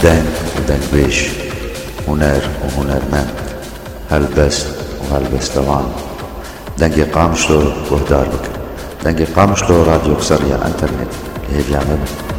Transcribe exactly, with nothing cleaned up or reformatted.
دنگ ودنگ بيش، هنر وهنرمند، هلبست وهلبستوان. دنگ قامشلو وهدار بك، دنگ قامشلو راديو كسرية انترنت هي بيعمل